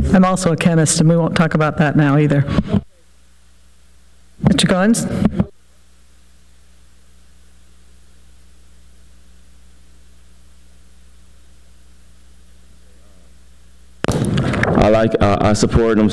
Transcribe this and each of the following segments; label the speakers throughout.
Speaker 1: I'm also a chemist, and we won't talk about that now either. Mr. Goins?
Speaker 2: I support, a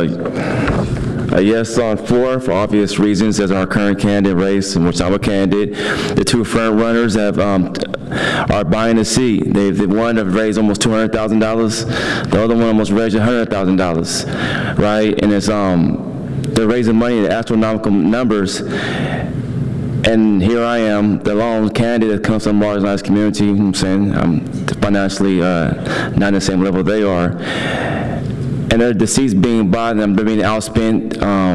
Speaker 2: yes on 4 for obvious reasons as our current candidate race, in which I'm a candidate. The 2 front runners are buying a seat. The one have raised almost $200,000. The other one almost raised $100,000, right? And it's they're raising money in astronomical numbers. And here I am, the lone candidate that comes from a marginalized community. You know what I'm saying? I'm financially not in the same level they are. And the seats being bought, and they're being outspent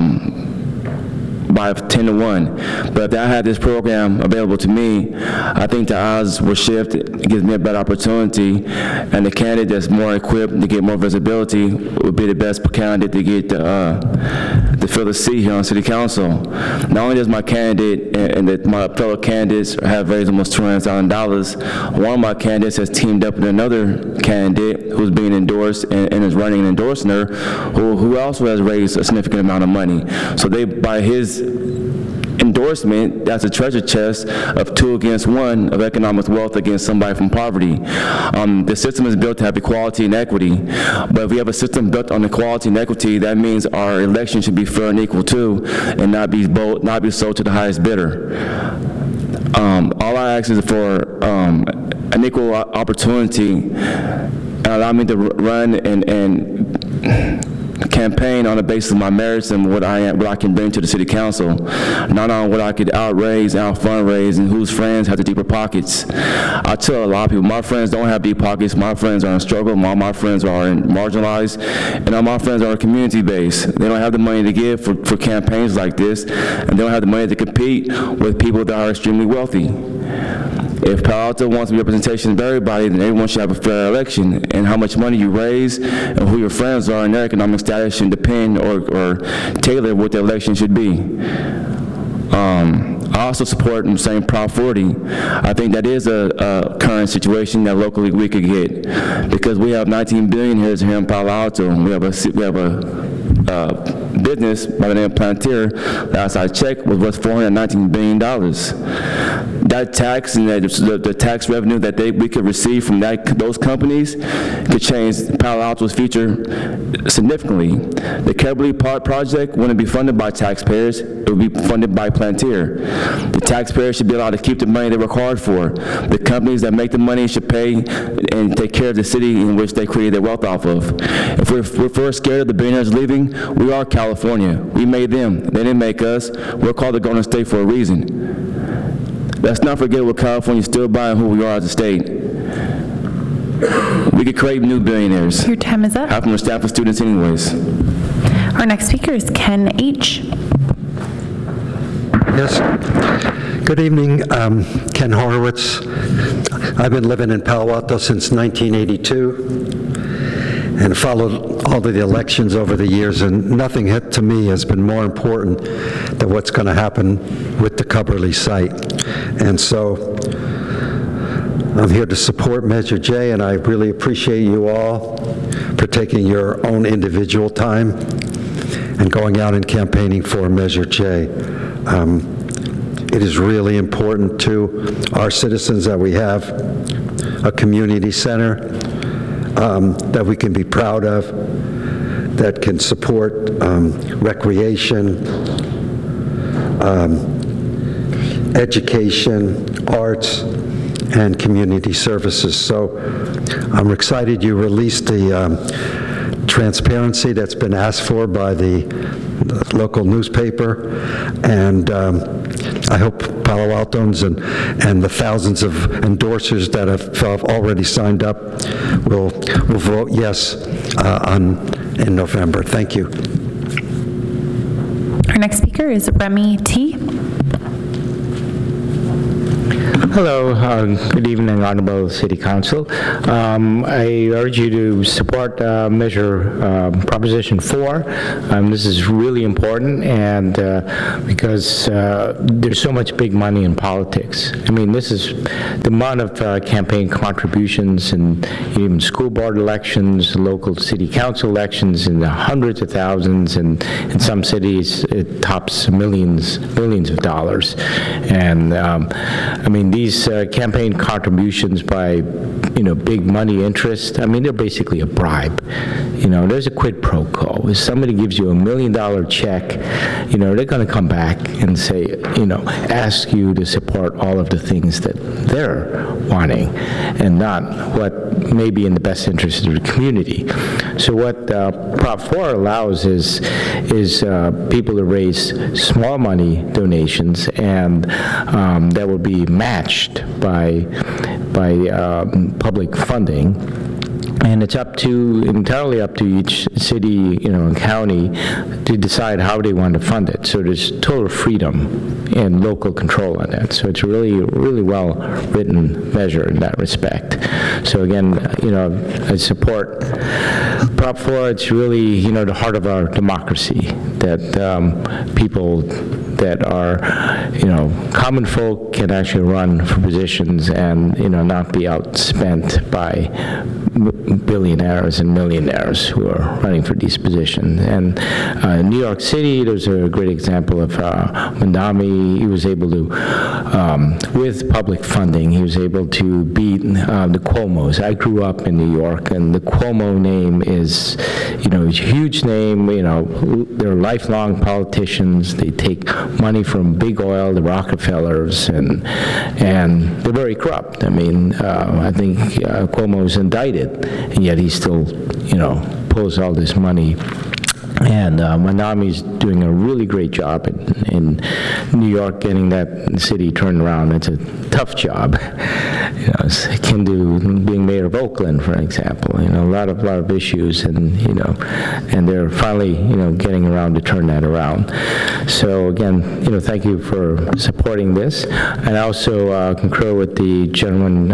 Speaker 2: by 10 to 1. But if I had this program available to me, I think the odds will shift. It gives me a better opportunity, and the candidate that's more equipped to get more visibility would be the best candidate to get to fill the seat here on City Council. Not only does my candidate and my fellow candidates have raised almost $200,000, one of my candidates has teamed up with another candidate who's being endorsed and is running and endorsing her, who also has raised a significant amount of money. So by his endorsement, that's a treasure chest of 2 against 1 of economic wealth against somebody from poverty. The system is built to have equality and equity, but if we have a system built on equality and equity, that means our election should be fair and equal too, and not be sold to the highest bidder. All I ask is for an equal opportunity and allow me to run and campaign on the basis of my merits and what I can bring to the City Council, not on what I could outraise, out-fundraise, and whose friends have the deeper pockets. I tell a lot of people, my friends don't have deep pockets. My friends are in struggle. All my friends are marginalized, and all my friends are community-based. They don't have the money to give for campaigns like this, and they don't have the money to compete with people that are extremely wealthy. If Palo Alto wants to be representation of everybody, then everyone should have a fair election. And how much money you raise and who your friends are and their economic status should depend or tailor what the election should be. I also support Prop 40. I think that is a current situation that locally we could get, because we have 19 billionaires here in Palo Alto. We have a business by the name of Palantir. Last I checked was worth $419 billion. That tax and the tax revenue that we could receive from those companies could change Palo Alto's future significantly. The Kimberly Park project wouldn't be funded by taxpayers; it would be funded by Palantir. The taxpayers should be allowed to keep the money they work hard for. The companies that make the money should pay and take care of the city in which they create their wealth off of. If we're scared of the billionaires leaving, we are California. We made them. They didn't make us. We're called the Golden State for a reason. Let's not forget what California's still by and who we are as a state. We could create new billionaires.
Speaker 3: Your time is up.
Speaker 2: Half of them are Stanford students anyways.
Speaker 3: Our next speaker is Ken H.
Speaker 4: Yes. Good evening. Ken Horowitz. I've been living in Palo Alto since 1982 and followed all of the elections over the years, and nothing to me has been more important than what's going to happen with the Cubberley site. And so I'm here to support Measure J, and I really appreciate you all for taking your own individual time and going out and campaigning for Measure J. It is really important to our citizens that we have a community center that we can be proud of, that can support recreation, education, arts, and community services. So I'm excited you released the transparency that's been asked for by the local newspaper, and I hope Palo Altans and the thousands of endorsers that have already signed up will vote yes in November. Thank you.
Speaker 3: Our next speaker is Remy T.
Speaker 5: Hello, good evening, Honorable City Council. I urge you to support Measure Proposition 4. This is really important, and because there's so much big money in politics. I mean, this is the amount of campaign contributions and even school board elections, local city council elections in the hundreds of thousands, and in some cities it tops billions of dollars. And I mean, these campaign contributions by, big money interest, I mean, they're basically a bribe. There's a quid pro quo. If somebody gives you $1 million check, they're going to come back and say, ask you to support all of the things that they're wanting and not what may be in the best interest of the community. So what Prop 4 allows is people to raise small money donations, and that will be matched by public funding. And it's entirely up to each city, and county to decide how they want to fund it. So there's total freedom and local control on that. So it's a really, really well-written measure in that respect. So again, I support Prop 4. It's really, the heart of our democracy, that people that are, common folk can actually run for positions and, not be outspent by billionaires and millionaires who are running for these positions. And in New York City, there's a great example of Mandami. He was able to, with public funding, he was able to beat the Cuomos. I grew up in New York, and the Cuomo name is, a huge name. They're lifelong politicians. They take money from big oil, the Rockefellers, and they're very corrupt. I mean, I think Cuomo's indicted, and yet he still, pulls all this money. And Mandami's doing a really great job in New York, getting that city turned around. It's a tough job. It's akin to being mayor of Oakland, for example. A lot of issues, and and they're finally getting around to turn that around. So again, thank you for supporting this. And I also concur with the gentleman,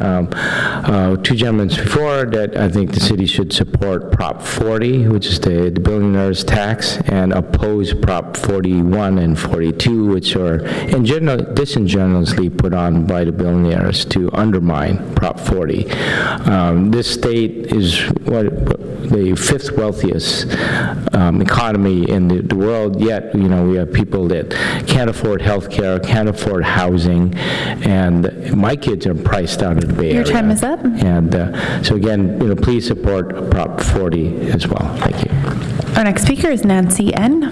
Speaker 5: two gentlemen before, that I think the city should support Prop 40, which is the billionaires tax, and oppose Prop 41 and 42, which are disingenuously put on by the billionaires to undermine Prop 40. This state is the fifth wealthiest economy in the world, yet we have people that can't afford health care, can't afford housing, and my kids are priced out of the Bay Area.
Speaker 3: Your time is up.
Speaker 5: And so again, please support Prop 40 as well. Thank you.
Speaker 3: Our next speaker is Nancy N.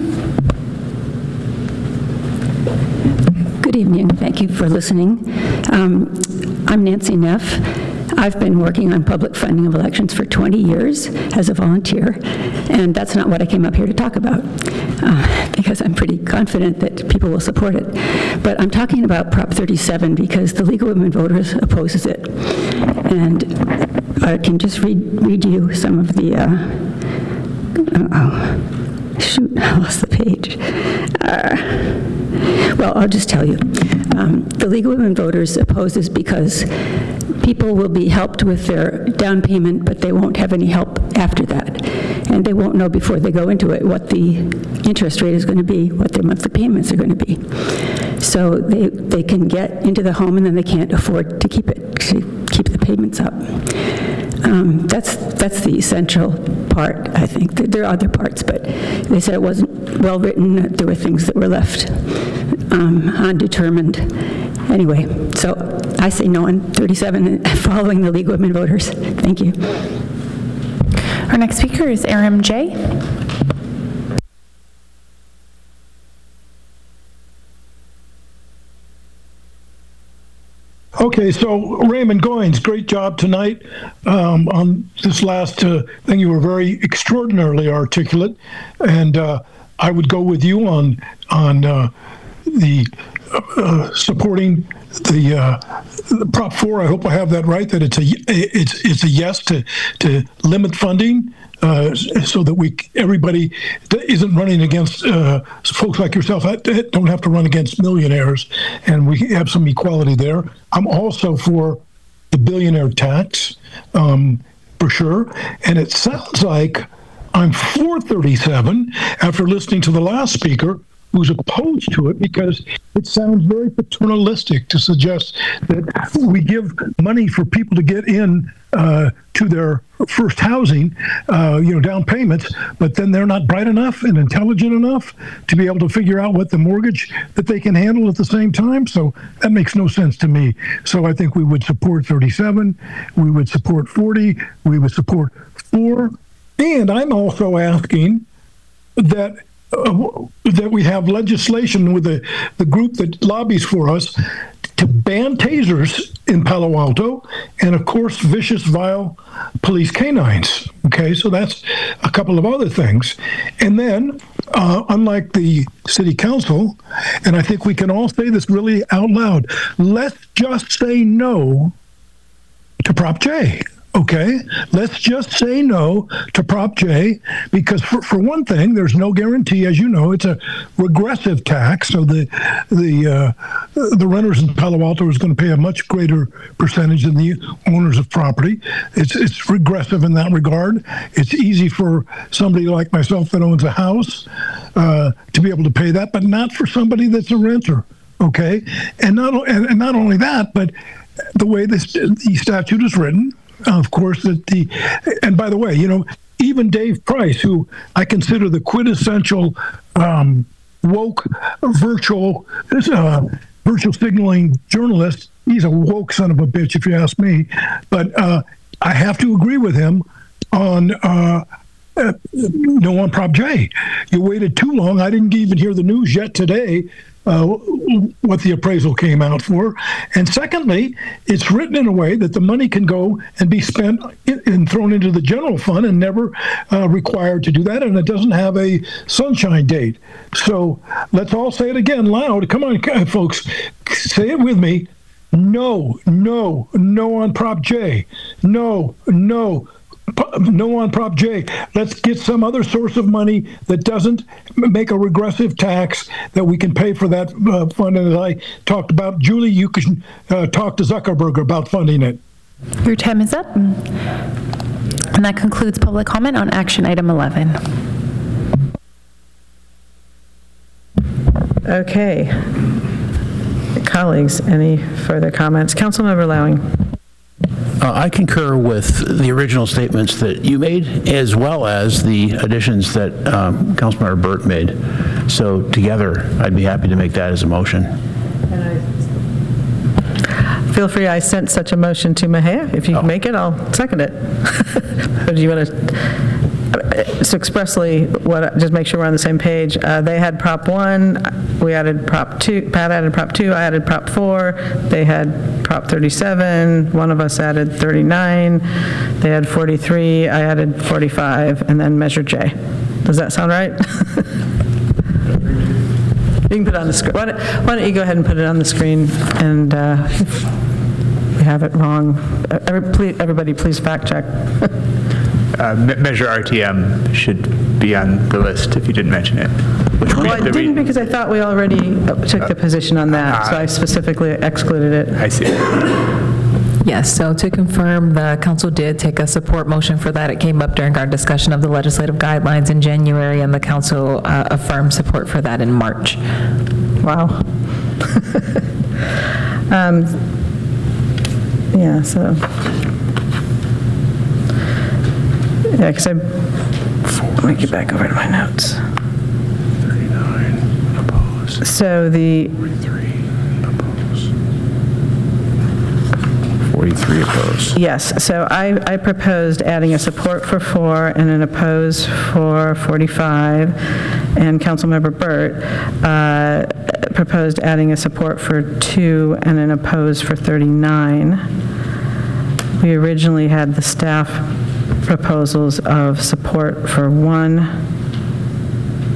Speaker 6: Good evening. Thank you for listening. I'm Nancy Neff. I've been working on public funding of elections for 20 years as a volunteer, and that's not what I came up here to talk about, because I'm pretty confident that people will support it. But I'm talking about Prop 37 because the League of Women Voters opposes it. And I can just read you some of the, shoot, I lost the page. Well, I'll just tell you. The League of Women Voters opposes because people will be helped with their down payment, but they won't have any help after that. And they won't know before they go into it what the interest rate is going to be, what their monthly payments are going to be. So they can get into the home, and then they can't afford to keep the payments up. That's the essential part, I think. There are other parts, but they said it wasn't well written, that there were things that were left undetermined. Anyway, so I say no on 37, following the League of Women Voters. Thank you.
Speaker 3: Our next speaker is Aram J.
Speaker 7: Okay, so Raymond Goins, great job tonight on this last thing. You were very extraordinarily articulate, and I would go with you on the supporting the Prop 4, I hope I have that right, that it's a yes to limit funding so that everybody isn't running against folks like yourself that don't have to run against millionaires, and we have some equality there. I'm also for the billionaire tax, for sure, and it sounds like I'm for 37 after listening to the last speaker who's opposed to it, because it sounds very paternalistic to suggest that we give money for people to get in to their first housing, down payments, but then they're not bright enough and intelligent enough to be able to figure out what the mortgage that they can handle at the same time. So that makes no sense to me. So I think we would support 37, we would support 40, we would support 4, and I'm also asking that we have legislation with the group that lobbies for us to ban tasers in Palo Alto, and of course vicious, vile police canines. Okay, so that's a couple of other things. And then, unlike the city council, and I think we can all say this really out loud, let's just say no to Prop J. Okay, let's just say no to Prop J, because for one thing, there's no guarantee, as you know, it's a regressive tax. So the renters in Palo Alto is going to pay a much greater percentage than the owners of property. It's regressive in that regard. It's easy for somebody like myself that owns a house to be able to pay that, but not for somebody that's a renter. Okay, and not only that, but the way the statute is written. Of course, and by the way, even Dave Price, who I consider the quintessential woke virtual signaling journalist, he's a woke son of a bitch, if you ask me. But I have to agree with him on no on Prop J. You waited too long. I didn't even hear the news yet today. What the appraisal came out for. And secondly, it's written in a way that the money can go and be spent and thrown into the general fund and never required to do that, and it doesn't have a sunshine date. So let's all say it again loud. Come on, folks, say it with me. No on Prop J. No on Prop J. Let's get some other source of money that doesn't make a regressive tax that we can pay for that fund. And as I talked about, Julie, you can talk to Zuckerberg about funding it.
Speaker 3: Your time is up. And that concludes public comment on action item 11.
Speaker 1: Okay. Colleagues, any further comments? Councilmember Lowing.
Speaker 8: I concur with the original statements that you made, as well as the additions that Councilmember Burt made. So together, I'd be happy to make that as a motion.
Speaker 1: Feel free, I sent such a motion to Mejia. If you make it, I'll second it. But do you want to, so expressly, just make sure we're on the same page. They had Prop 1, we added Prop 2, Pat added Prop 2, I added Prop 4, they had Prop 37, one of us added 39, they had 43, I added 45, and then Measure J. Does that sound right? You can put it on the screen. Why don't you go ahead and put it on the screen, and if we have it wrong, everybody please fact check.
Speaker 9: Measure RTM should be on the list if you didn't mention it.
Speaker 1: Well, I didn't because I thought we already took the position on that, so I specifically excluded it.
Speaker 9: I see.
Speaker 10: Yes, so to confirm, the council did take a support motion for that. It came up during our discussion of the legislative guidelines in January, and the council affirmed support for that in March.
Speaker 1: Wow. Yeah, so. Yeah, because let me get back over to my notes.
Speaker 8: 39 opposed.
Speaker 1: So the
Speaker 8: 43 opposed.
Speaker 1: Yes, so I proposed adding a support for 4 and an oppose for 45, and Councilmember Burt proposed adding a support for 2 and an oppose for 39. We originally had the staff proposals of support for 1,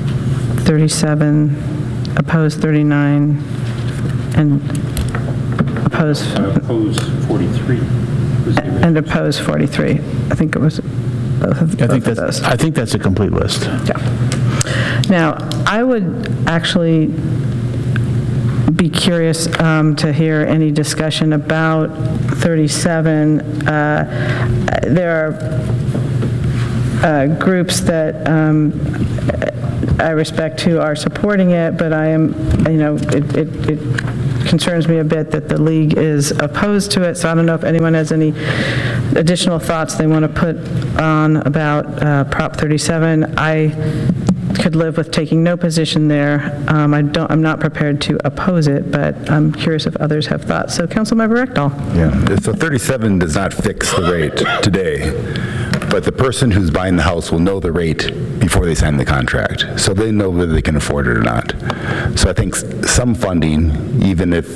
Speaker 1: 37, oppose 39, and oppose,
Speaker 5: Oppose 43.
Speaker 1: and oppose 43. I think it was both of those.
Speaker 8: I think that's a complete list.
Speaker 1: Yeah. Now, I would actually be curious to hear any discussion about 37. There are groups that I respect who are supporting it, but I am, it concerns me a bit that the league is opposed to it, so I don't know if anyone has any additional thoughts they want to put on about Prop 37. I could live with taking no position there. I'm not prepared to oppose it, but I'm curious if others have thoughts. So Councilmember Rectal.
Speaker 11: Yeah, so 37 does not fix the rate today, but the person who's buying the house will know the rate before they sign the contract, so they know whether they can afford it or not. So I think some funding, even if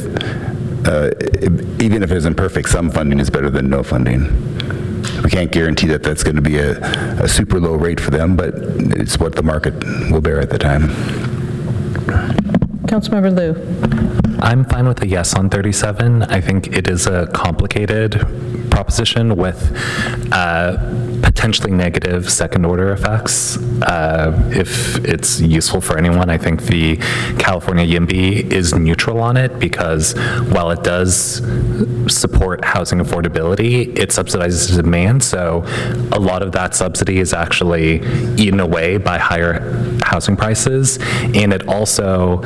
Speaker 11: it isn't perfect, some funding is better than no funding. We can't guarantee that that's going to be a super low rate for them, but it's what the market will bear at the time.
Speaker 1: Councilmember Liu.
Speaker 12: I'm fine with a yes on 37. I think it is a complicated proposition with potentially negative second-order effects. If it's useful for anyone, I think the California YIMBY is neutral on it because while it does support housing affordability, it subsidizes demand, so a lot of that subsidy is actually eaten away by higher housing prices, and it also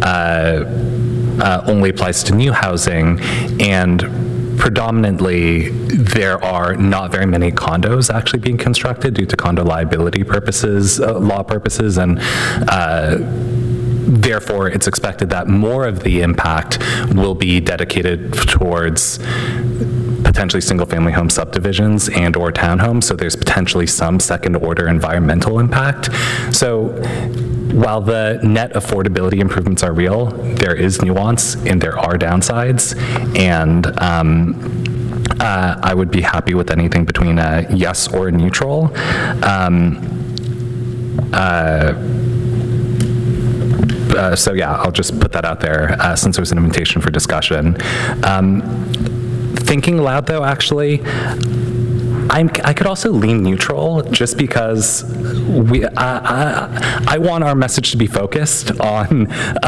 Speaker 12: only applies to new housing, and predominantly there are not very many condos actually being constructed due to condo liability purposes, law purposes, and therefore it's expected that more of the impact will be dedicated towards potentially single-family home subdivisions and or townhomes, so there's potentially some second-order environmental impact. So while the net affordability improvements are real, there is nuance and there are downsides, and I would be happy with anything between a yes or a neutral. So yeah, I'll just put that out there since there's an invitation for discussion. Thinking aloud though, actually, I could also lean neutral just because I want our message to be focused on,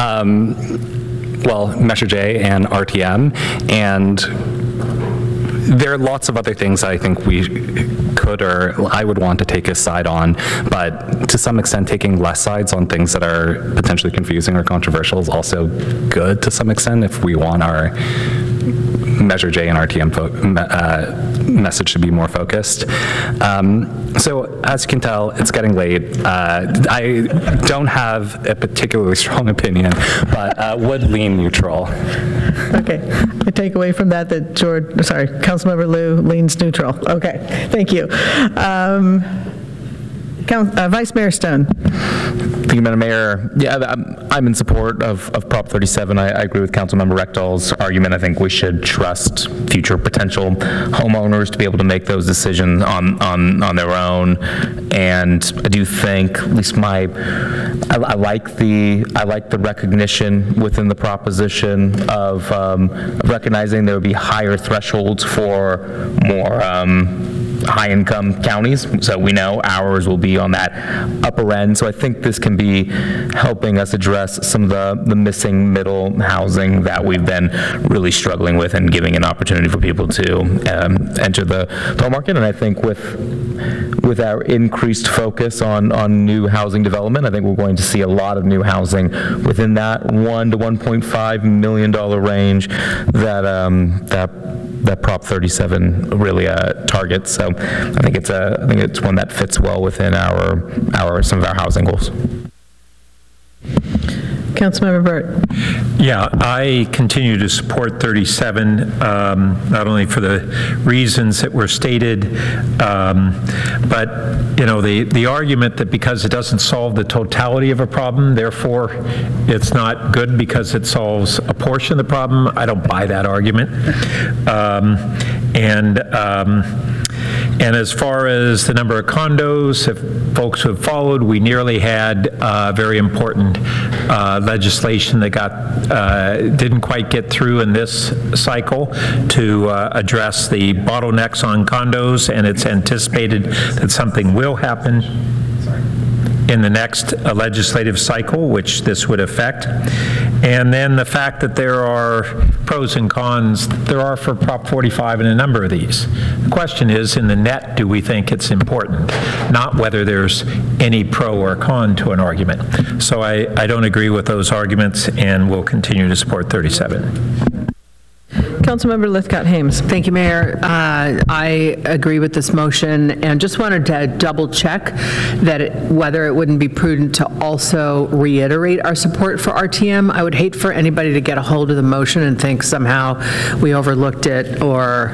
Speaker 12: Measure J and RTM, and there are lots of other things I think we could or I would want to take a side on, but to some extent taking less sides on things that are potentially confusing or controversial is also good to some extent if we want our Measure J and RTM message to be more focused. So as you can tell, it's getting late. I don't have a particularly strong opinion, but would lean neutral.
Speaker 1: Okay, I take away from that Councilmember Liu leans neutral. Okay, thank you. Vice Mayor Stone.
Speaker 13: Thank you, Madam Mayor. Yeah, I'm in support of Prop 37. I agree with Councilmember Rectal's argument. I think we should trust future potential homeowners to be able to make those decisions on their own. And I do think, at least I like the recognition within the proposition of recognizing there would be higher thresholds for more high-income counties, so we know ours will be on that upper end. So I think this can be helping us address some of the missing middle housing that we've been really struggling with and giving an opportunity for people to enter the home market. And I think with our increased focus on new housing development, I think we're going to see a lot of new housing within that $1 to $1.5 million range that Prop 37 really targets. So I think it's one that fits well within some of our housing goals.
Speaker 1: Councilmember Burt.
Speaker 14: Yeah, I continue to support 37, not only for the reasons that were stated, but the argument that because it doesn't solve the totality of a problem, therefore it's not good because it solves a portion of the problem. I don't buy that argument. And as far as the number of condos, if folks who have followed, we nearly had very important legislation that didn't quite get through in this cycle to address the bottlenecks on condos, and it's anticipated that something will happen in the next legislative cycle, which this would affect. And then the fact that there are pros and cons, there are for Prop 45 in a number of these. The question is, in the net, do we think it's important? Not whether there's any pro or con to an argument. So I don't agree with those arguments, and will continue to support 37.
Speaker 1: Councilmember Lithcott-Hames.
Speaker 15: Thank you, Mayor. I agree with this motion and just wanted to double check that whether it wouldn't be prudent to also reiterate our support for RTM. I would hate for anybody to get a hold of the motion and think somehow we overlooked it or,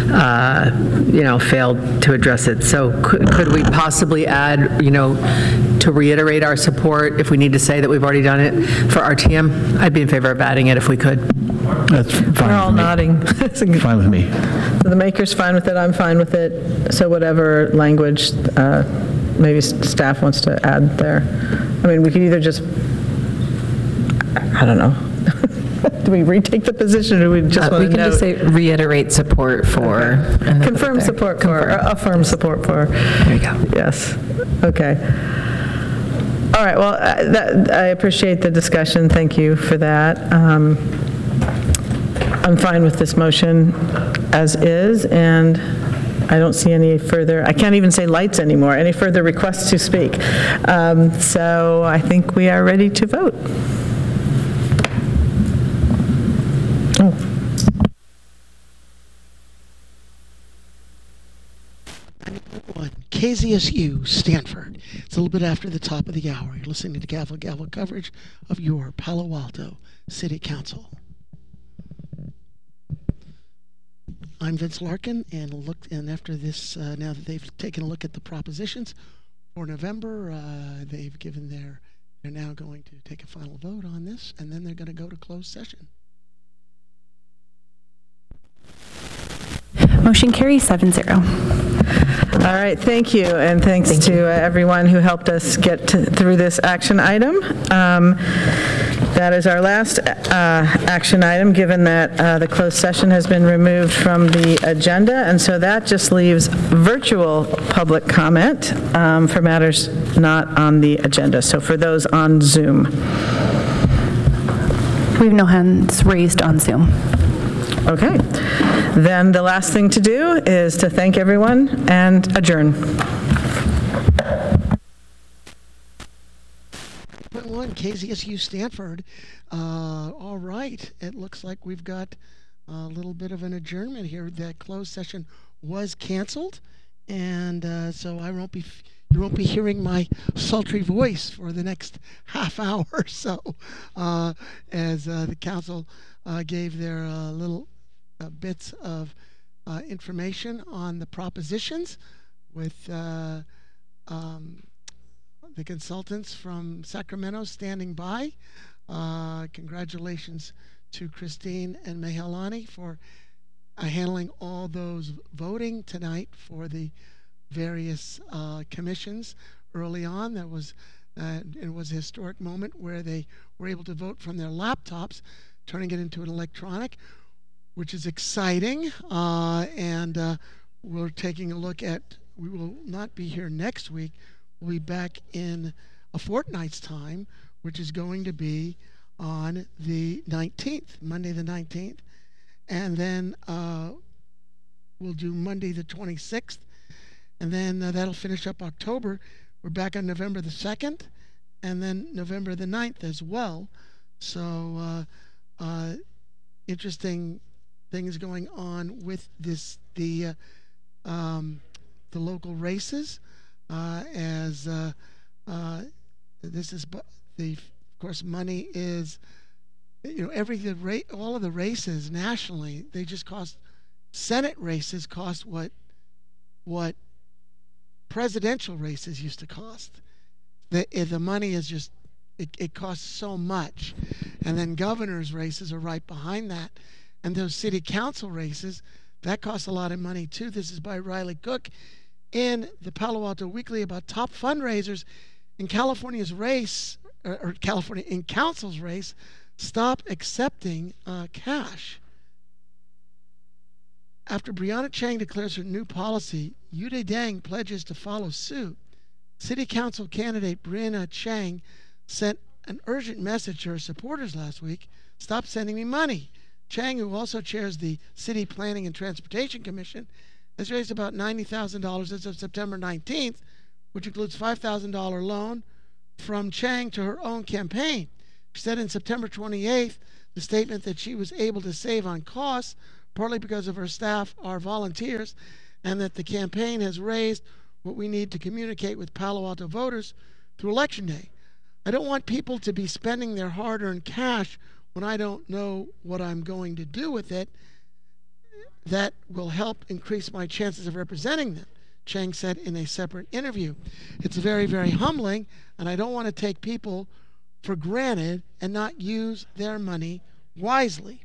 Speaker 15: failed to address it. So could we possibly add, to reiterate our support if we need to say that we've already done it for RTM? I'd be in favor of adding it if we could.
Speaker 8: That's fine.
Speaker 1: We're all nodding.
Speaker 8: Fine with me.
Speaker 1: So the maker's fine with it, I'm fine with it. So whatever language maybe staff wants to add there. I mean, we could either just, I don't know. Do we retake the position, or do we just want to
Speaker 10: We can just say reiterate support for.
Speaker 1: Okay.
Speaker 10: And
Speaker 1: confirm support for, or affirm support for.
Speaker 10: There you go.
Speaker 1: Yes. Okay. All right, well, I appreciate the discussion. Thank you for that. I'm fine with this motion as is, and I don't see any further, I can't even say lights anymore, any further requests to speak. So I think we are ready to vote.
Speaker 16: KZSU, Stanford. It's a little bit after the top of the hour. You're listening to Gavel Gavel coverage of your Palo Alto City Council. I'm Vince Larkin, and after this, now that they've taken a look at the propositions for November, they're now going to take a final vote on this, and then they're going to go to closed session.
Speaker 3: Motion carries 7-0.
Speaker 1: All right, thank you, and thanks to everyone who helped us get through this action item. That is our last action item, given that the closed session has been removed from the agenda, and so that just leaves virtual public comment for matters not on the agenda. So for those on Zoom.
Speaker 3: We have no hands raised on Zoom.
Speaker 1: Okay. Then the last thing to do is to thank everyone and adjourn.
Speaker 16: 1 KZSU Stanford. All right. It looks like we've got a little bit of an adjournment here. That closed session was canceled, and so you won't be hearing my sultry voice for the next half hour or so, as the council gave their little bits of information on the propositions with the consultants from Sacramento standing by. Congratulations to Christine and Mehalani for handling all those voting tonight for the various commissions early on. It was a historic moment where they were able to vote from their laptops, turning it into an electronic, which is exciting, and we're taking a look at, we will not be here next week, we'll be back in a fortnight's time, which is going to be on the 19th, Monday the 19th, and then we'll do Monday the 26th, and then that'll finish up October. We're back on November the 2nd, and then November the 9th as well, so interesting things going on with the local races, as this is of course money is, all of the races nationally, they just cost, Senate races cost what presidential races used to cost. The money is just, it costs so much, and then governor's races are right behind that. And those city council races, That costs a lot of money, too. This is by Riley Cook in the Palo Alto Weekly about top fundraisers in California's race, or California in Council's race. Stop accepting cash. After Brianna Chang declares her new policy, Yude Dang pledges to follow suit. City Council candidate Brianna Chang sent an urgent message to her supporters last week: stop sending me money. Chang, who also chairs the City Planning and Transportation Commission, has raised about $90,000 as of September 19th, which includes $5,000 loan from Chang to her own campaign. She said in September 28th, the statement that she was able to save on costs, partly because of her staff are volunteers, and that the campaign has raised what we need to communicate with Palo Alto voters through Election Day. I don't want people to be spending their hard-earned cash when I don't know what I'm going to do with it. That will help increase my chances of representing them, Chang said in a separate interview. It's very, very humbling, and I don't want to take people for granted and not use their money wisely.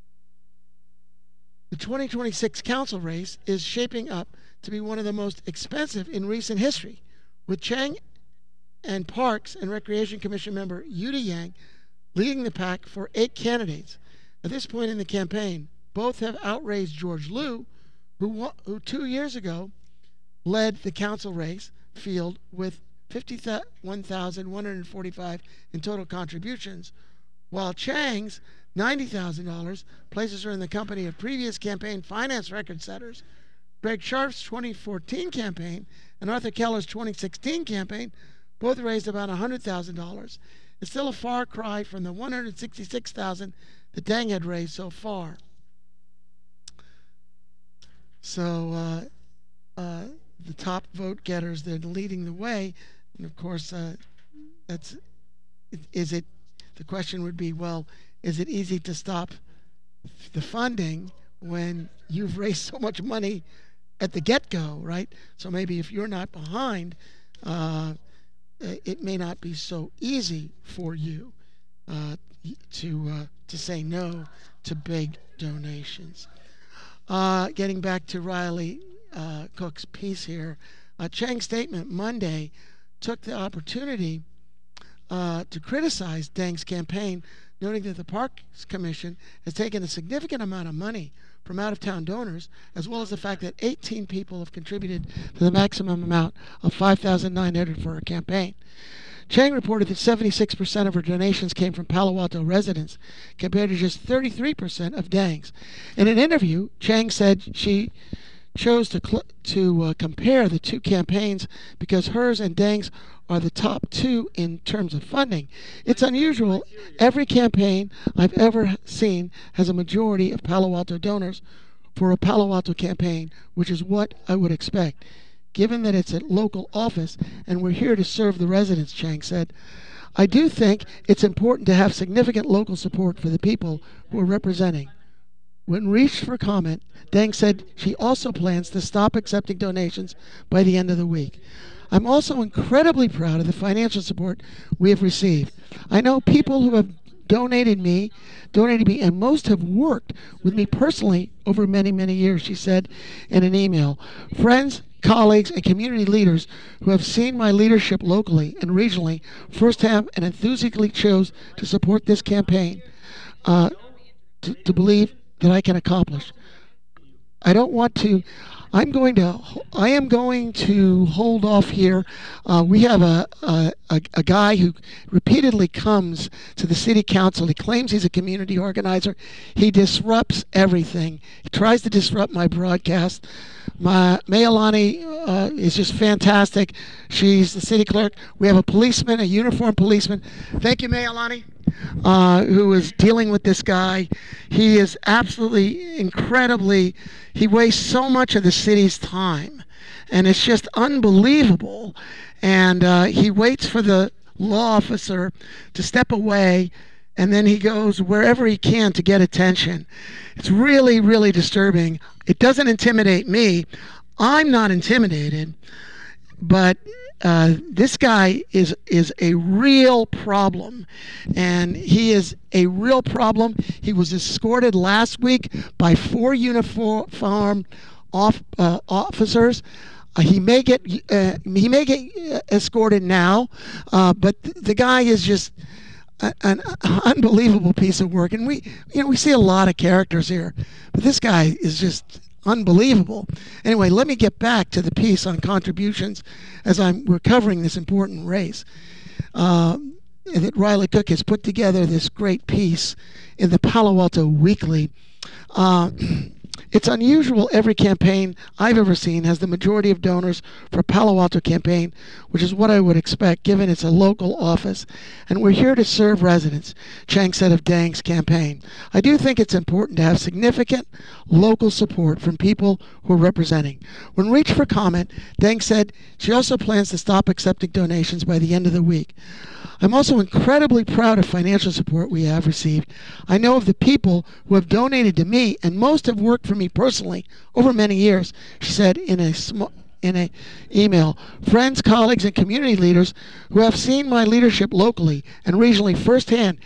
Speaker 16: The 2026 council race is shaping up to be one of the most expensive in recent history, with Chang and Parks and Recreation Commission member Yude Yang leading the pack for 8 candidates. At this point in the campaign, both have outraised George Liu, who 2 years ago led the council race field with $51,145 in total contributions, while Chang's $90,000 places her in the company of previous campaign finance record setters. Greg Sharp's 2014 campaign and Arthur Keller's 2016 campaign both raised about $100,000. It's still a far cry from the $166,000 that Dang had raised so far. So the top vote getters, they're leading the way. And of course, the question would be, well, is it easy to stop the funding when you've raised so much money at the get-go, right? So maybe if you're not behind, it may not be so easy for you to say no to big donations. Getting back to Riley Cook's piece here, Chang's statement Monday took the opportunity to criticize Dang's campaign, noting that the Parks Commission has taken a significant amount of money from out-of-town donors, as well as the fact that 18 people have contributed to the maximum amount of $5,900 for her campaign. Chang reported that 76% of her donations came from Palo Alto residents, compared to just 33% of Dang's. In an interview, Chang said she chose to compare the two campaigns because hers and Dang's are the top two in terms of funding. It's unusual. Every campaign I've ever seen has a majority of Palo Alto donors for a Palo Alto campaign, which is what I would expect, given that it's a local office and we're here to serve the residents, Chang said. I do think it's important to have significant local support for the people who we're representing. When reached for comment, Dang said she also plans to stop accepting donations by the end of the week. I'm also incredibly proud of the financial support we have received. I know people who have donated me, and most have worked with me personally over many, many years, she said in an email. Friends, colleagues, and community leaders who have seen my leadership locally and regionally firsthand and enthusiastically chose to support this campaign to believe that I can accomplish. I am going to hold off here. We have a guy who repeatedly comes to the city council. He claims he's a community organizer. He disrupts everything. He tries to disrupt my broadcast. Mayalani is just fantastic. She's the city clerk. We have a policeman, a uniformed policeman. Thank you, Mayalani, who is dealing with this guy. He is absolutely incredibly, he wastes so much of the city's time, and it's just unbelievable. And he waits for the law officer to step away, and then he goes wherever he can to get attention. It's really, really disturbing. It doesn't intimidate me. I'm not intimidated. but this guy is a real problem, and he is a real problem. He was escorted last week by 4 uniformed officers. He may get escorted now, but the guy is just an unbelievable piece of work. And we see a lot of characters here, but this guy is just unbelievable. Anyway, let me get back to the piece on contributions as we're covering this important race. That Riley Cook has put together this great piece in the Palo Alto Weekly. It's unusual every campaign I've ever seen has the majority of donors for Palo Alto campaign, which is what I would expect given it's a local office. And we're here to serve residents, Chang said of Dang's campaign. I do think it's important to have significant local support from people who are representing. When reached for comment, Dang said she also plans to stop accepting donations by the end of the week. I'm also incredibly proud of financial support we have received. I know of the people who have donated to me, and most have worked for me personally over many years, she said in a email. Friends, colleagues, and community leaders who have seen my leadership locally and regionally firsthand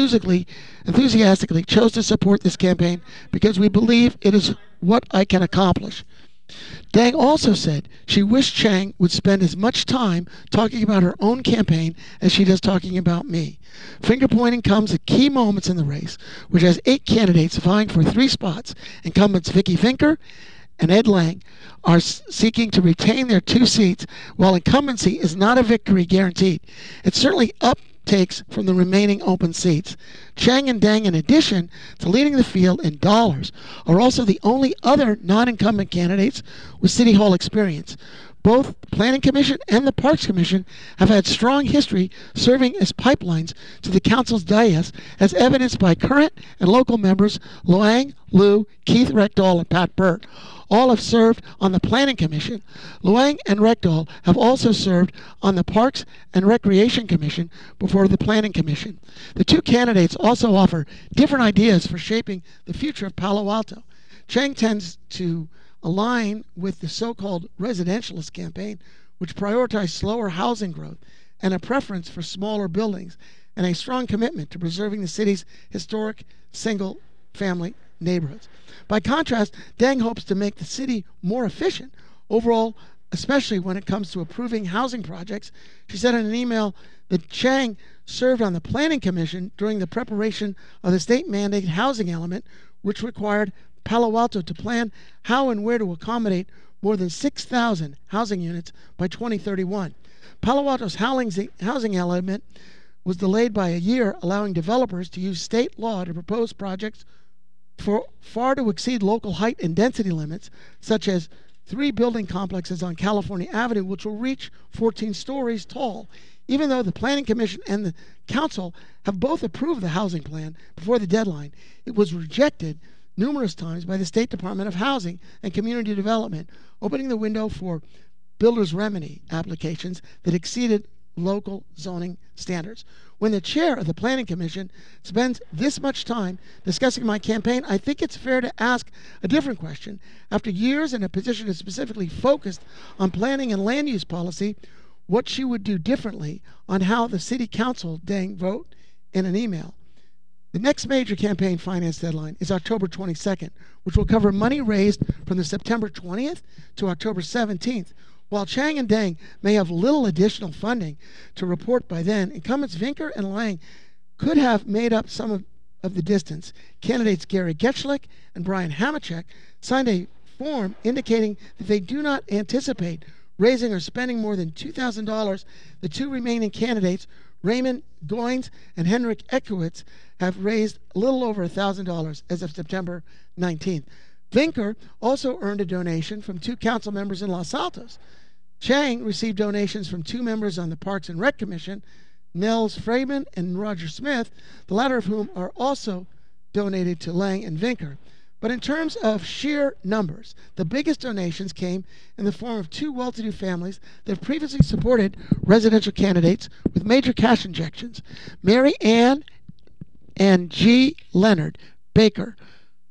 Speaker 16: enthusiastically chose to support this campaign because we believe it is what I can accomplish. Dang also said she wished Chang would spend as much time talking about her own campaign as she does talking about me. Finger-pointing comes at key moments in the race, which has 8 candidates vying for 3 spots. Incumbents Vicky Finker and Ed Lang are seeking to retain their 2 seats, while incumbency is not a victory guaranteed. It's certainly uptakes from the remaining open seats. Chang and Dang, in addition to leading the field in dollars, are also the only other non-incumbent candidates with City Hall experience. Both the Planning Commission and the Parks Commission have had strong history serving as pipelines to the council's dais, as evidenced by current and local members Luang, Liu, Keith Reckdahl, and Pat Burt. All have served on the Planning Commission. Luang and Reckdahl have also served on the Parks and Recreation Commission before the Planning Commission. The 2 candidates also offer different ideas for shaping the future of Palo Alto. Chang tends to align with the so-called residentialist campaign, which prioritized slower housing growth and a preference for smaller buildings and a strong commitment to preserving the city's historic single-family neighborhoods. By contrast, Dang hopes to make the city more efficient overall, especially when it comes to approving housing projects. She said in an email that Chang served on the Planning Commission during the preparation of the state-mandated housing element, which required Palo Alto to plan how and where to accommodate more than 6,000 housing units by 2031. Palo Alto's housing element was delayed by a year, allowing developers to use state law to propose projects for far to exceed local height and density limits, such as 3 building complexes on California Avenue, which will reach 14 stories tall. Even though the Planning Commission and the Council have both approved the housing plan before the deadline, it was rejected numerous times by the State Department of Housing and Community Development, opening the window for builder's remedy applications that exceeded local zoning standards. When the chair of the Planning Commission spends this much time discussing my campaign, I think it's fair to ask a different question. After years in a position that specifically focused on planning and land use policy, what she would do differently on how the city council vote in an email. The next major campaign finance deadline is October 22nd, which will cover money raised from the September 20th to October 17th. While Chang and Dang may have little additional funding to report by then, incumbents Vinker and Lang could have made up some of the distance. Candidates Gary Getchlick and Brian Hamachek signed a form indicating that they do not anticipate raising or spending more than $2,000. The 2 remaining candidates, Raymond Goins and Henrik Ekowitz, have raised a little over $1,000 as of September 19th. Vinker also earned a donation from 2 council members in Los Altos. Chang received donations from 2 members on the Parks and Rec Commission, Nels Freeman and Roger Smith, the latter of whom are also donated to Lang and Vinker. But in terms of sheer numbers, the biggest donations came in the form of 2 well-to-do families that have previously supported residential candidates with major cash injections. Mary Ann and G. Leonard Baker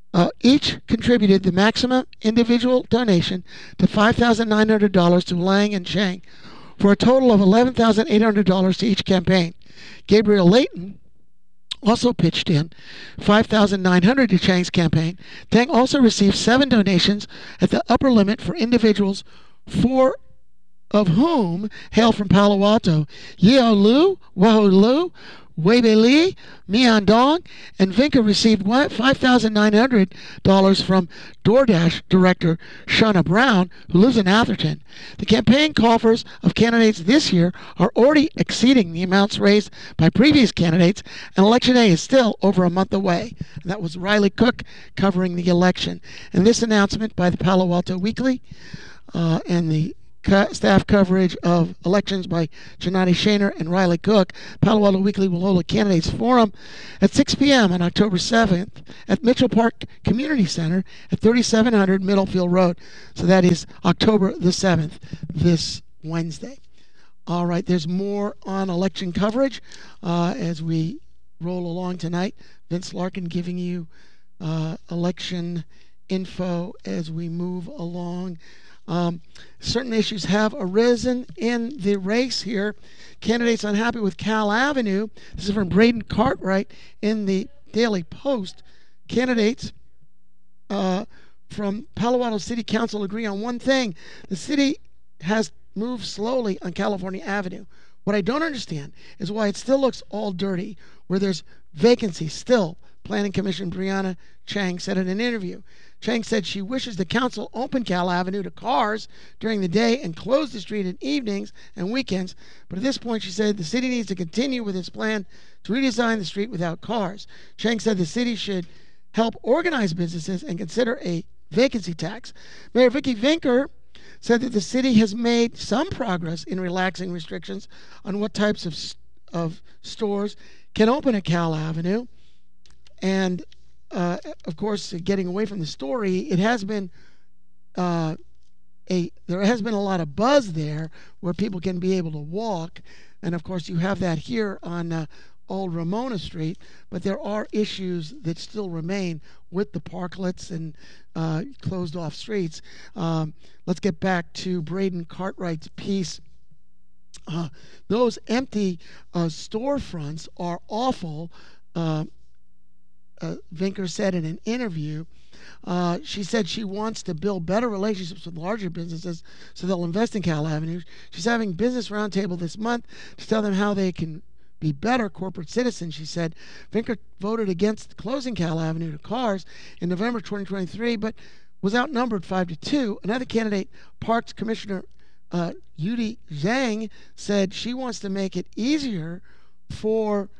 Speaker 16: each contributed the maximum individual donation to $5,900 to Lang and Chang, for a total of $11,800 to each campaign. Gabriel Layton also pitched in $5,900 to Chang's campaign. Tang also received 7 donations at the upper limit for individuals, 4 of whom hail from Palo Alto: Yeo Lu, Wahoo Lu, Weiwei Li, Mian Dong, and Vinca received $5,900 from DoorDash director Shauna Brown, who lives in Atherton. The campaign coffers of candidates this year are already exceeding the amounts raised by previous candidates, and Election Day is still over a month away. And that was Riley Cook covering the election. And this announcement by the Palo Alto Weekly and the staff coverage of elections by Janani Shaner and Riley Cook. Palo Alto Weekly will hold a candidates forum at 6 p.m. on October 7th at Mitchell Park Community Center at 3700 Middlefield Road. So that is October the 7th, this Wednesday. All right, there's more on election coverage as we roll along tonight. Vince Larkin giving you election info as we move along. Certain issues have arisen in the race here. Candidates unhappy with Cal Avenue. This is from Braden Cartwright in the Daily Post. Candidates from Palo Alto City Council agree on one thing. The city has moved slowly on California Avenue. What I don't understand is why it still looks all dirty, where there's vacancies still. Planning Commissioner Brianna Chang said in an interview. Chang said she wishes the council open Cal Avenue to cars during the day and close the street in evenings and weekends. But at this point, she said the city needs to continue with its plan to redesign the street without cars. Chang said the city should help organize businesses and consider a vacancy tax. Mayor Vicky Vinker said that the city has made some progress in relaxing restrictions on what types of stores can open at Cal Avenue. And of course, getting away from the story, it has been there has been a lot of buzz there where people can be able to walk, and of course you have that here on Old Ramona Street. But there are issues that still remain with the parklets and closed off streets. Let's get back to Braden Cartwright's piece. Those empty storefronts are awful. Vinker said in an interview, she said she wants to build better relationships with larger businesses so they'll invest in Cal Avenue. She's having business roundtable this month to tell them how they can be better corporate citizens, she said. Vinker voted against closing Cal Avenue to cars in November 2023, but was outnumbered 5-2. Another candidate, Parks Commissioner Yudi Zhang, said she wants to make it easier for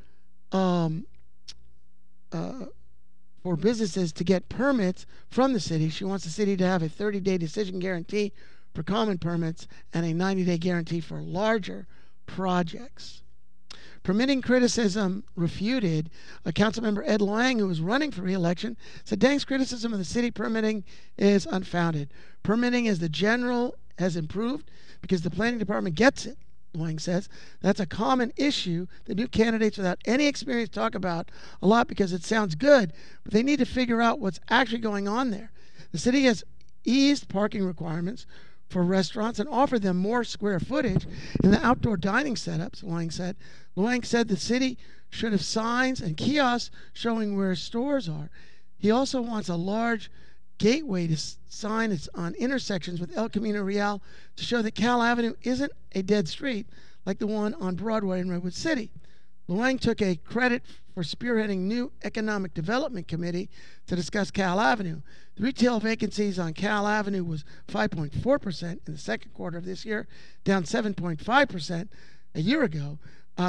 Speaker 16: businesses to get permits from the city. She wants the city to have a 30-day decision guarantee for common permits and a 90-day guarantee for larger projects. Permitting criticism refuted, Councilmember Ed Lang, who was running for re-election, said Dang's criticism of the city permitting is unfounded. Permitting as the general has improved because the planning department gets it. Lang says that's a common issue that new candidates without any experience talk about a lot because it sounds good, but they need to figure out what's actually going on there. The city has eased parking requirements for restaurants and offered them more square footage in the outdoor dining setups, Lang said. Lang said the city should have signs and kiosks showing where stores are. He also wants a large gateway to sign on intersections with El Camino Real to show that Cal Avenue isn't a dead street like the one on Broadway in Redwood City. Luang took a credit for spearheading new economic development committee to discuss Cal Avenue. The retail vacancies on Cal Avenue was 5.4% in the second quarter of this year, down 7.5% a year ago,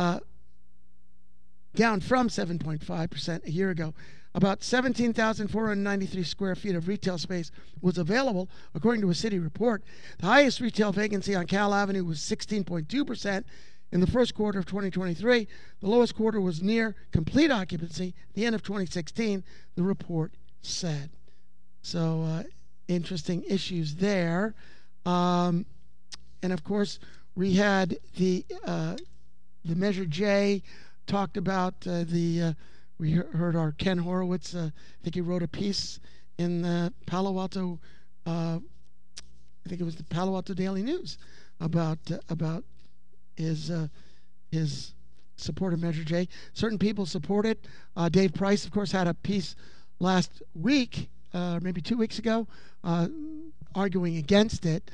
Speaker 16: down from 7.5% a year ago. About 17,493 square feet of retail space was available, according to a city report. The highest retail vacancy on Cal Avenue was 16.2% in the first quarter of 2023. The lowest quarter was near complete occupancy at the end of 2016, the report said. So, interesting issues there. And of course, we had the Measure J talked about the we heard our Ken Horowitz. I think he wrote a piece in the Palo Alto. I think it was the Palo Alto Daily News about his support of Measure J. Certain people support it. Dave Price, of course, had a piece last week, maybe 2 weeks ago, arguing against it.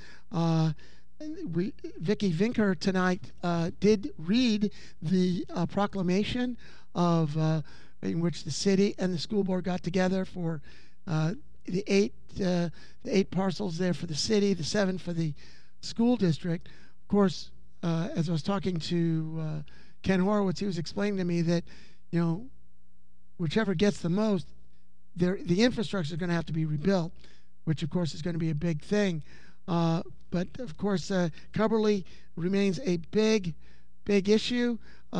Speaker 16: Vicki Vinker tonight did read the proclamation of in which the city and the school board got together for the eight parcels there for the city, the 7 for the school district. Of course, as I was talking to Ken Horowitz, he was explaining to me that, whichever gets the most, the infrastructure is going to have to be rebuilt, which of course is going to be a big thing. But of course, Cubberley remains a big issue.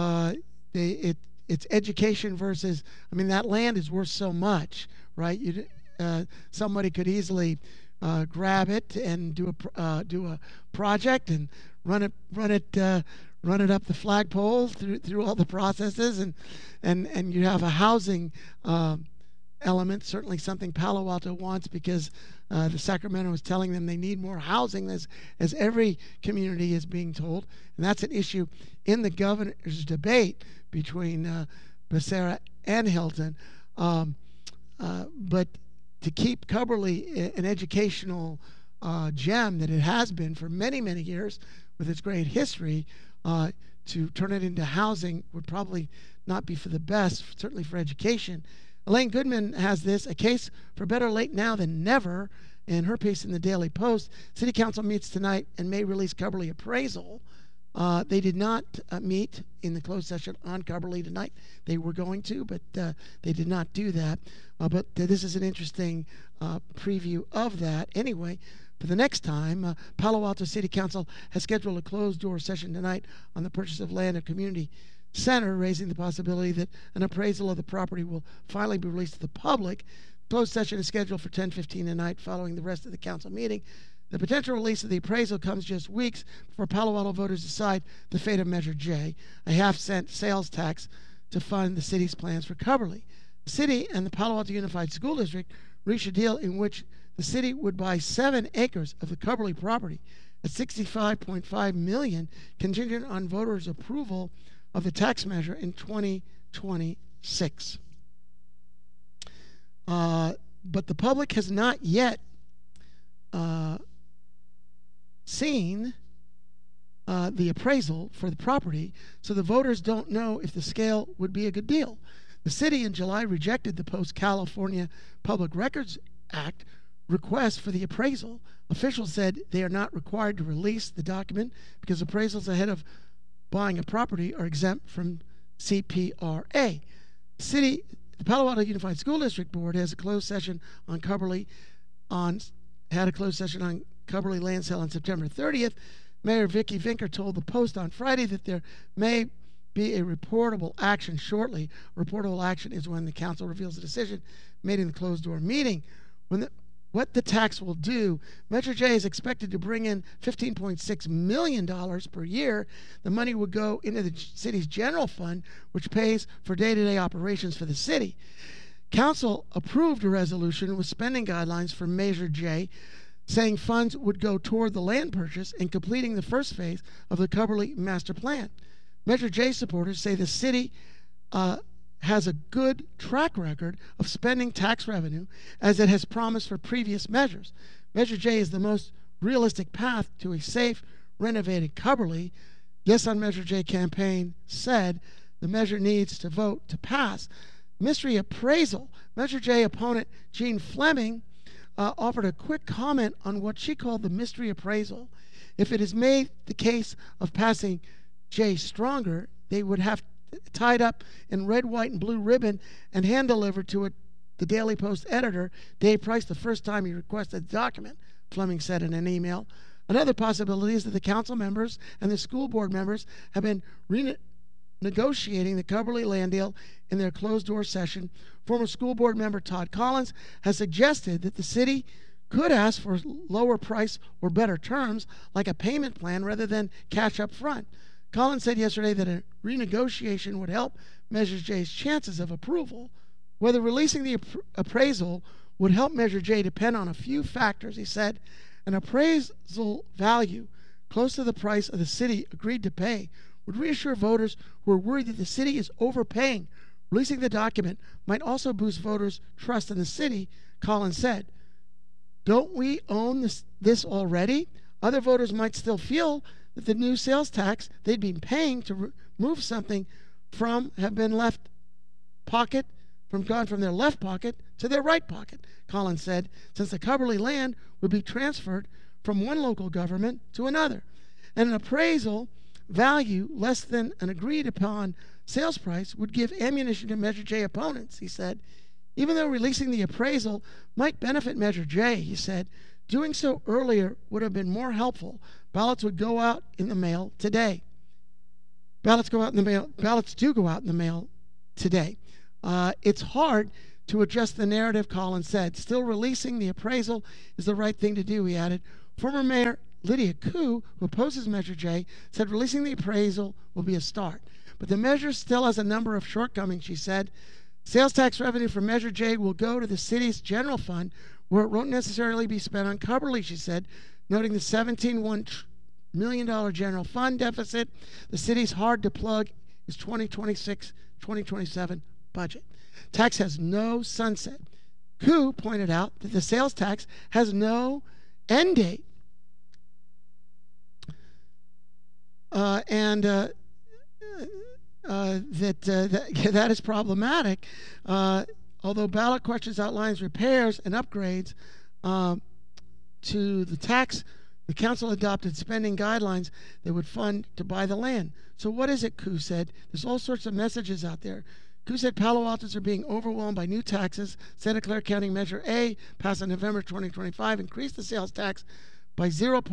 Speaker 16: It's education versus, that land is worth so much, right? Somebody could easily grab it and do a project and run it up the flagpole through all the processes, and you have a housing element, certainly something Palo Alto wants, because the Sacramento is telling them they need more housing, as every community is being told, and that's an issue in the governor's debate between Becerra and Hilton. But to keep Cubberley an educational gem that it has been for many, many years with its great history, to turn it into housing would probably not be for the best, certainly for education. Elaine Goodman has this, a case for better late now than never, in her piece in the Daily Post. City Council meets tonight and may release Cubberley appraisal. They did not meet in the closed session on Cubberley tonight. They were going to, but they did not do that. But this is an interesting preview of that. Anyway, for the next time, Palo Alto City Council has scheduled a closed-door session tonight on the purchase of land at Community Center, raising the possibility that an appraisal of the property will finally be released to the public. Closed session is scheduled for 10:15 tonight, following the rest of the council meeting. The potential release of the appraisal comes just weeks before Palo Alto voters decide the fate of Measure J, a half-cent sales tax to fund the city's plans for Cubberley. The city and the Palo Alto Unified School District reached a deal in which the city would buy 7 acres of the Cubberley property at $65.5 million, contingent on voters' approval of the tax measure in 2026. But the public has not yet seen the appraisal for the property, so the voters don't know if the scale would be a good deal. The city in July rejected the Post-California Public Records Act request for the appraisal. Officials said they are not required to release the document because appraisals ahead of buying a property are exempt from CPRA. The Palo Alto Unified School District Board has a closed session on Cubberley land sale on September 30th. Mayor Vicki Vinker told the Post on Friday that there may be a reportable action shortly. Reportable action is when the council reveals a decision made in the closed-door meeting. What the tax will do, Measure J is expected to bring in $15.6 million per year. The money would go into the city's general fund, which pays for day-to-day operations for the city. Council approved a resolution with spending guidelines for Measure J, saying funds would go toward the land purchase and completing the first phase of the Cubberley Master Plan. Measure J supporters say the city has a good track record of spending tax revenue as it has promised for previous measures. Measure J is the most realistic path to a safe, renovated Cubberley. Yes on Measure J campaign said the measure needs to vote to pass. Mystery appraisal. Measure J opponent Jean Fleming offered a quick comment on what she called the mystery appraisal. If it is made the case of passing J stronger, they would have tied up in red, white, and blue ribbon and hand-delivered to the Daily Post editor, Dave Price, the first time he requested the document, Fleming said in an email. Another possibility is that the council members and the school board members have been negotiating the Cubberley land deal in their closed-door session. Former school board member Todd Collins has suggested that the city could ask for lower price or better terms, like a payment plan rather than cash up front. Collins said yesterday that a renegotiation would help Measure J's chances of approval. Whether releasing the appraisal would help Measure J depend on a few factors, he said. An appraisal value close to the price of the city agreed to pay would reassure voters who are worried that the city is overpaying. Releasing the document might also boost voters' trust in the city, Collins said. Don't we own this already? Other voters might still feel that the new sales tax they'd been paying to remove something from have been gone from their left pocket to their right pocket, Collins said, since the Cubberley land would be transferred from one local government to another. And an appraisal value less than an agreed upon sales price would give ammunition to Measure J opponents, he said. Even though releasing the appraisal might benefit Measure J, he said, doing so earlier would have been more helpful. Ballots would go out in the mail today. Ballots do go out in the mail today. It's hard to adjust the narrative, Collins said. Still, releasing the appraisal is the right thing to do, he added. Former Mayor Lydia Koo, who opposes Measure J, said releasing the appraisal will be a start. But the measure still has a number of shortcomings, she said. Sales tax revenue from Measure J will go to the city's general fund, where it won't necessarily be spent on Cubberley, she said, noting the $17.1 million general fund deficit. The city's hard-to-plug is 2026-2027 budget. Tax has no sunset. Koo pointed out that the sales tax has no end date. That is problematic. Although ballot questions outlines repairs and upgrades to the tax, the council adopted spending guidelines that would fund to buy the land. So what is it, Koo said? There's all sorts of messages out there. Koo said Palo Altos are being overwhelmed by new taxes. Santa Clara County Measure A, passed in November 2025, increased the sales tax by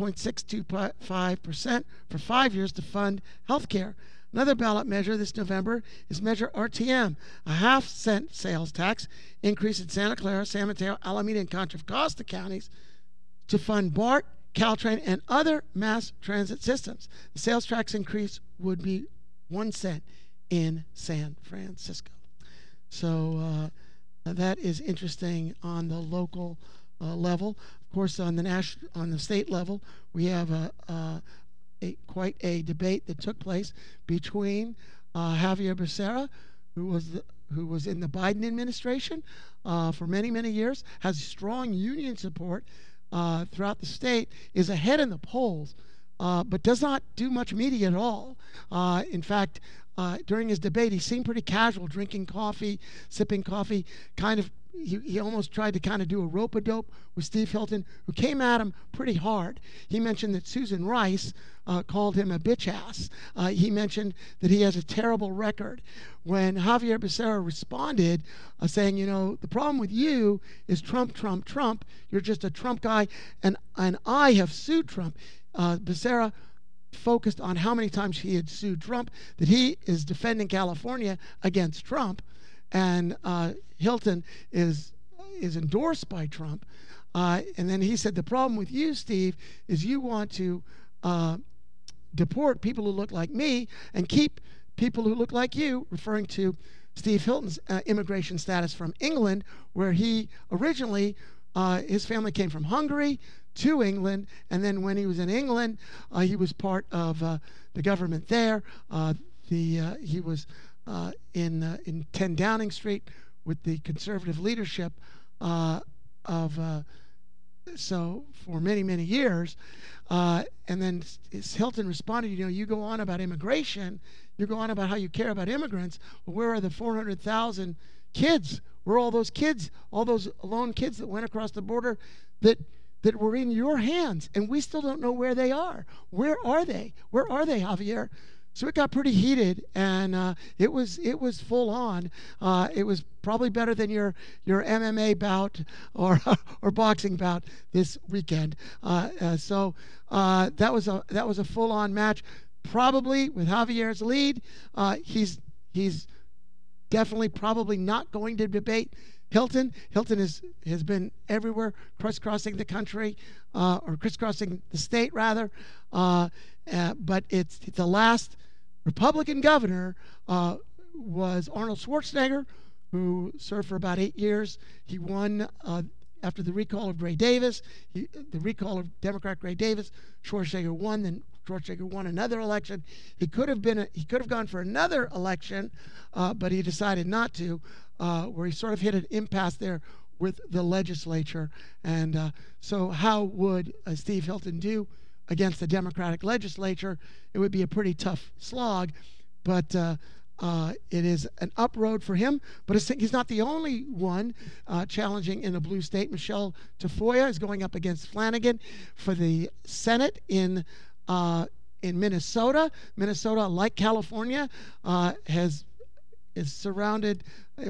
Speaker 16: 0.625% for 5 years to fund health care. Another ballot measure this November is Measure RTM, a half-cent sales tax increase in Santa Clara, San Mateo, Alameda, and Contra Costa counties to fund BART, Caltrain, and other mass transit systems. The sales tax increase would be 1 cent in San Francisco. So that is interesting on the local level. Of course, on the state level, we have quite a debate that took place between Javier Becerra, who was in the Biden administration for many, many years, has strong union support throughout the state, is ahead in the polls, but does not do much media at all. In fact, during his debate, he seemed pretty casual, drinking coffee, sipping coffee, he almost tried to kind of do a rope-a-dope with Steve Hilton, who came at him pretty hard. He mentioned that Susan Rice called him a bitch ass. He mentioned that he has a terrible record. When Javier Becerra responded, saying, the problem with you is Trump, Trump, Trump. You're just a Trump guy, and I have sued Trump. Becerra focused on how many times he had sued Trump, that he is defending California against Trump, and Hilton is endorsed by Trump. And then he said, the problem with you, Steve, is you want to deport people who look like me and keep people who look like you, referring to Steve Hilton's immigration status from England, where he originally, his family came from Hungary to England, and then when he was in England, he was part of the government there. He was in 10 Downing Street with the conservative leadership so for many, many years. And then Hilton responded, you go on about immigration, you go on about how you care about immigrants. Well, where are the 400,000 kids? Where are all those kids, all those lone kids that went across the border that were in your hands? And we still don't know where they are. Where are they? Where are they, Javier? So it got pretty heated, and it was full on. It was probably better than your MMA bout or boxing bout this weekend. So that was a full on match. Probably with Javier's lead, he's definitely probably not going to debate Hilton. Hilton has been everywhere, crisscrossing the country, or crisscrossing the state, rather. But it's the last Republican governor was Arnold Schwarzenegger, who served for about 8 years. He won after the recall of Gray Davis. The recall of Democrat Gray Davis, Schwarzenegger won. Then Schwarzenegger won another election. He could have gone for another election, but he decided not to, where he sort of hit an impasse there with the legislature. And so how would Steve Hilton do against the Democratic legislature? It would be a pretty tough slog, but it is an up road for him. But he's not the only one challenging in a blue state. Michelle Tafoya is going up against Flanagan for the Senate in Minnesota. Minnesota, like California, is surrounded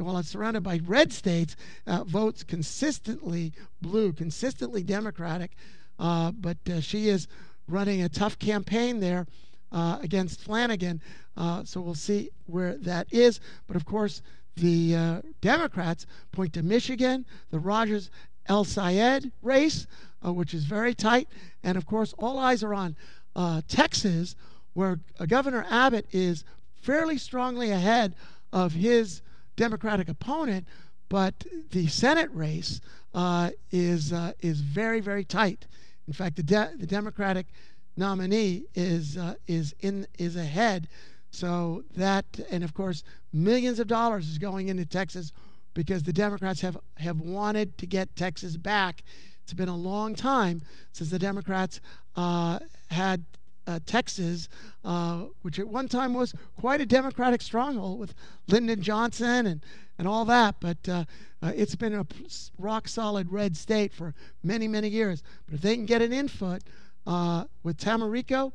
Speaker 16: by red states, votes consistently blue, consistently Democratic. But she is running a tough campaign there against Flanagan. So we'll see where that is. But of course, the Democrats point to Michigan, the Rogers El Sayed race, which is very tight. And of course, all eyes are on Texas, where Governor Abbott is fairly strongly ahead of his Democratic opponent. But the Senate race is very, very tight. In fact, the Democratic nominee is ahead. So that, and of course, millions of dollars is going into Texas because the Democrats have wanted to get Texas back. It's been a long time since the Democrats had Texas, which at one time was quite a Democratic stronghold with Lyndon Johnson and all that. But it's been a rock-solid red state for many, many years. But if they can get an infoot with Tamarico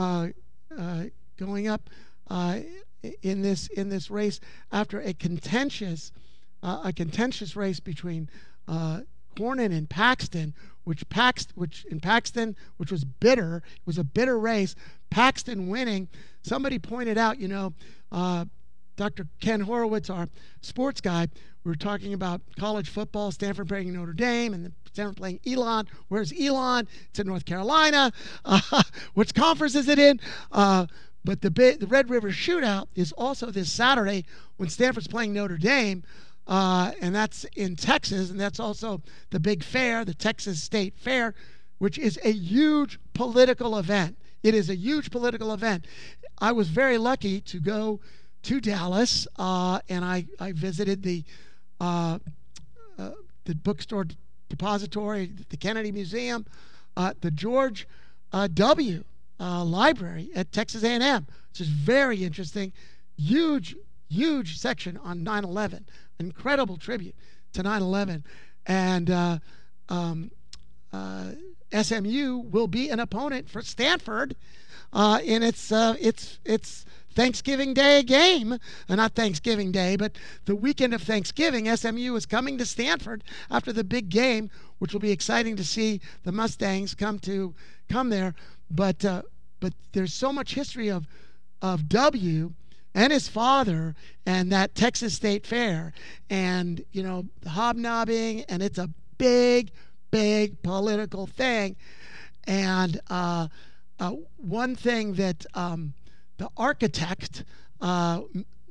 Speaker 16: going up in this race after a contentious race between Cornyn and Paxton, which was bitter. It was a bitter race. Paxton winning. Somebody pointed out, Dr. Ken Horowitz, our sports guy, we were talking about college football, Stanford playing Notre Dame, and Stanford playing Elon. Where's Elon? It's in North Carolina. Which conference is it in? But the Red River Shootout is also this Saturday when Stanford's playing Notre Dame, and that's in Texas, and that's also the big fair, the Texas State Fair, which is a huge political event. It is a huge political event. I was very lucky to go to Dallas, and I visited the bookstore depository, the Kennedy Museum, the George W. Library at Texas A&M, which is very interesting. Huge section on 9/11. Incredible tribute to 9/11. And SMU will be an opponent for Stanford in its Thanksgiving Day game. Not Thanksgiving Day, but the weekend of Thanksgiving. SMU is coming to Stanford after the big game, which will be exciting to see the Mustangs come there. But there's so much history of W and his father and that Texas State Fair, and the hobnobbing, and it's a big political thing. And one thing that the architect Carl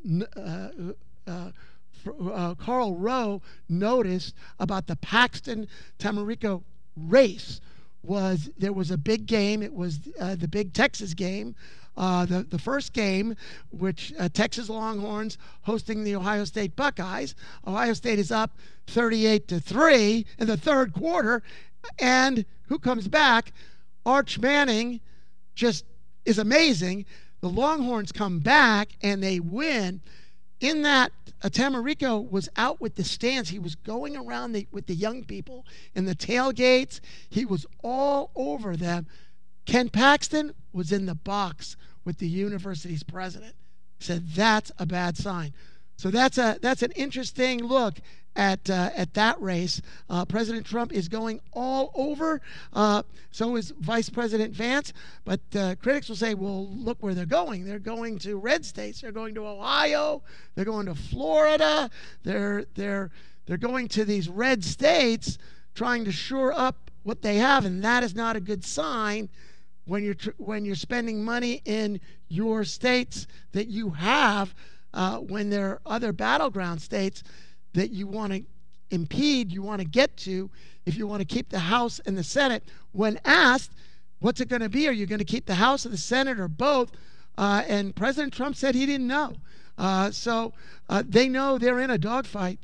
Speaker 16: Rowe noticed about the Paxton-Tamarico race was there was a big game. It was the big Texas game, the first game, which Texas Longhorns hosting the Ohio State Buckeyes. Ohio State is up 38-3 in the third quarter, and who comes back? Arch Manning just is amazing. The Longhorns come back and they win. In that, Tamarico was out with the stands. He was going around with the young people in the tailgates. He was all over them. Ken Paxton was in the box with the university's president. He said that's a bad sign. So that's an interesting look at that race. President Trump is going all over. So is Vice President Vance. But critics will say, well, look where they're going. They're going to red states. They're going to Ohio. They're going to Florida. They're They're going to these red states trying to shore up what they have, and that is not a good sign when you're spending money in your states that you have, when there are other battleground states that you want to impede, you want to get to, if you want to keep the House and the Senate. When asked, what's it going to be? Are you going to keep the House or the Senate or both? And President Trump said he didn't know. So they know they're in a dogfight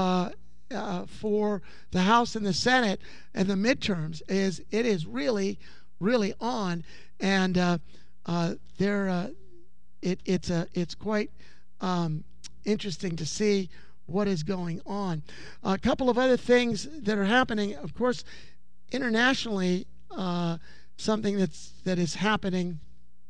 Speaker 16: for the House and the Senate, and the midterms is really on, and it's quite interesting to see what is going on. A couple of other things that are happening, of course, internationally. Something that is happening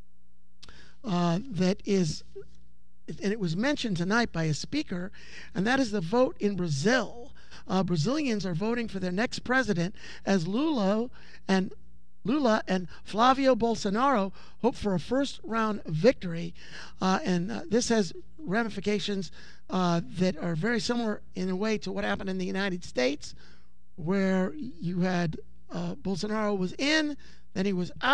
Speaker 16: that is, and it was mentioned tonight by a speaker, and that is the vote in Brazil. Brazilians are voting for their next president as Lula and Flavio Bolsonaro hope for a first-round victory. And this has ramifications that are very similar in a way to what happened in the United States, where you had Bolsonaro was in, then he was out.